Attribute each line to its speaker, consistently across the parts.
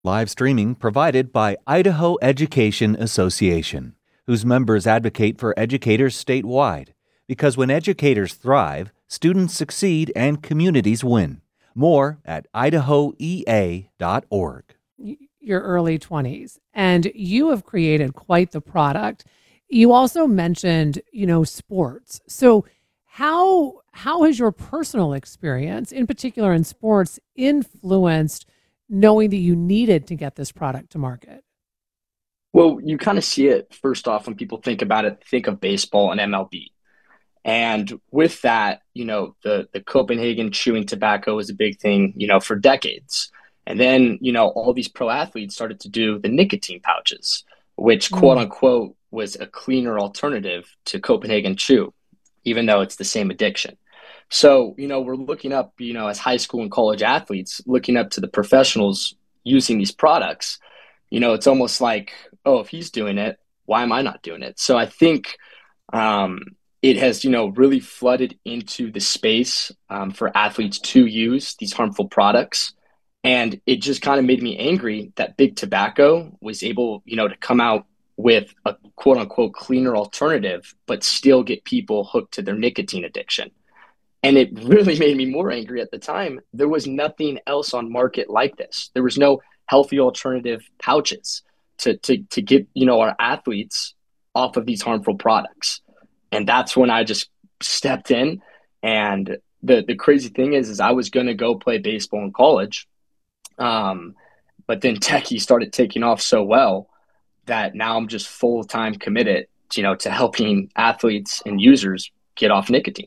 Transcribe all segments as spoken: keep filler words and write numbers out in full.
Speaker 1: Live streaming provided by Idaho Education Association, whose members advocate for educators statewide. Because when educators thrive, students succeed and communities win. More at idaho e a dot org.
Speaker 2: Your early twenties, and you have created quite the product. You also mentioned, you know, sports. So how how has your personal experience, in particular in sports, influenced knowing that you needed to get this product to market?
Speaker 3: Well, you kind of see it first off when people think about it, think of baseball and M L B. And with that, you know, the the Copenhagen chewing tobacco was a big thing, you know, for decades. And then, you know, all these pro athletes started to do the nicotine pouches, which quote
Speaker 2: Mm.
Speaker 3: unquote was a cleaner alternative to Copenhagen chew, even though it's the same addiction. So, you know, we're looking up, you know, as high school and college athletes, looking up to the professionals using these products. You know, it's almost like, oh, if he's doing it, why am I not doing it? So I think um, it has, you know, really flooded into the space um, for athletes to use these harmful products. And it just kind of made me angry that big tobacco was able, you know, to come out with a quote unquote cleaner alternative, but still get people hooked to their nicotine addiction. And it really made me more angry at the time. There was nothing else on market like this. There was no healthy alternative pouches to to to get, you know, our athletes off of these harmful products. And that's when I just stepped in. And the the crazy thing is, is I was gonna go play baseball in college. Um, but then Techie started taking off so well that now I'm just full time committed, you know, to helping athletes and users get off nicotine.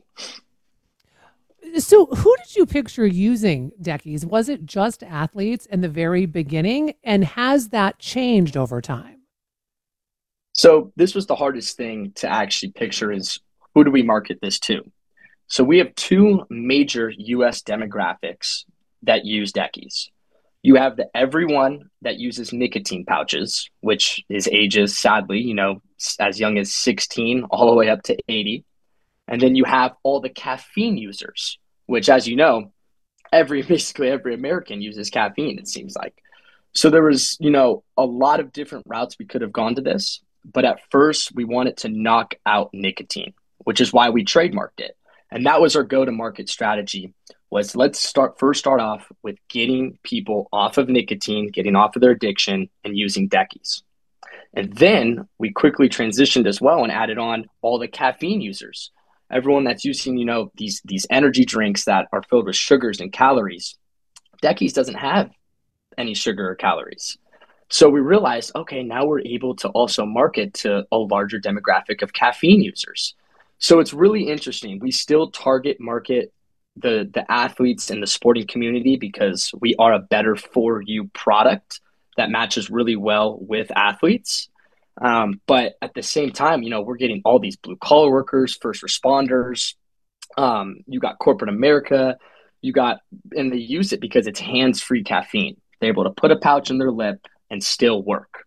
Speaker 2: So who did you picture using Deckies? Was it just athletes in the very beginning? And has that changed over time?
Speaker 3: So this was the hardest thing to actually picture is who do we market this to? So we have two major U S demographics that use Deckies. You have the everyone that uses nicotine pouches, which is ages, sadly, you know, as young as sixteen all the way up to eighty. And then you have all the caffeine users, which, as you know, every basically every American uses caffeine, it seems like. So there was, you know, a lot of different routes we could have gone to this, but at first we wanted to knock out nicotine, which is why we trademarked it. And that was our go-to-market strategy was let's start first start off with getting people off of nicotine, getting off of their addiction and using Deckies. And then we quickly transitioned as well and added on all the caffeine users. Everyone that's using, you know, these these energy drinks that are filled with sugars and calories. Deckies doesn't have any sugar or calories. So we realized, okay, now we're able to also market to a larger demographic of caffeine users. So it's really interesting. We still target market the the athletes in the sporting community because we are a better for you product that matches really well with athletes. Um, but at the same time, you know, we're getting all these blue collar workers, first responders. Um, you got corporate America. You got, and they use it because it's hands free caffeine. They're able to put a pouch in their lip and still work.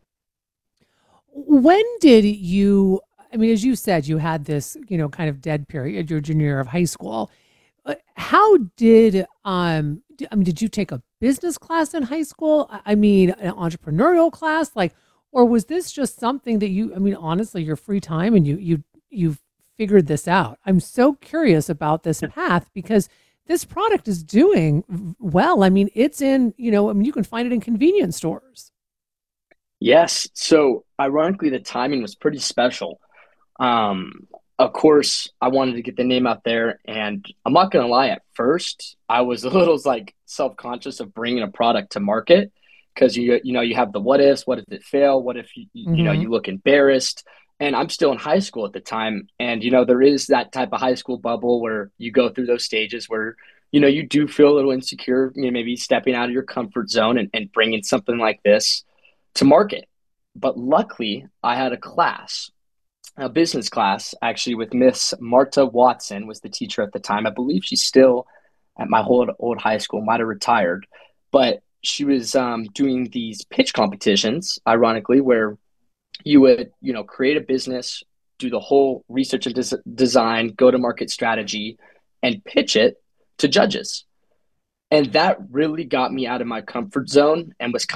Speaker 2: When did you, I mean, as you said, you had this, you know, kind of dead period, your junior year of high school. Uh, How did, um, d- I mean, did you take a business class in high school? I I mean, an entrepreneurial class, like, or was this just something that you, I mean, honestly, your free time and you, you, you figured this out? I'm so curious about this path because this product is doing v- well. I mean, it's in, you know, I mean, you can find it in convenience stores.
Speaker 3: Yes. So ironically, the timing was pretty special. Um, of course, I wanted to get the name out there, and I'm not gonna lie. At first, I was a little like self-conscious of bringing a product to market because you you know you have the what ifs. What if it fail? What if you you know
Speaker 2: Hmm.
Speaker 3: you look embarrassed? And I'm still in high school at the time, and you know there is that type of high school bubble where you go through those stages where you know you do feel a little insecure, you know, maybe stepping out of your comfort zone and, and bringing something like this to market. But luckily, I had a class a business class actually with Miss Marta Watson was the teacher at the time. I believe she's still at my old old high school, might have retired, but she was um, doing these pitch competitions, ironically, where you would you know create a business, do the whole research and des- design, go to market strategy, and pitch it to judges. And that really got me out of my comfort zone and was